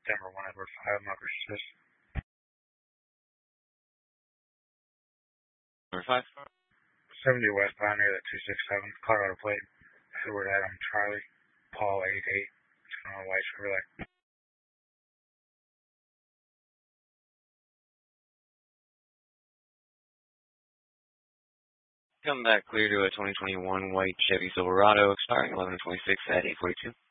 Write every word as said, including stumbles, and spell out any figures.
Denver one Edward five, Marker assist. Number five. seventy westbound near the two six seven, Colorado plate. Edward Adam Charlie, Paul eight eight. It's going on White Chevrolet. Come back clear to a twenty twenty-one white Chevy Silverado expiring eleven twenty-six at eight forty-two.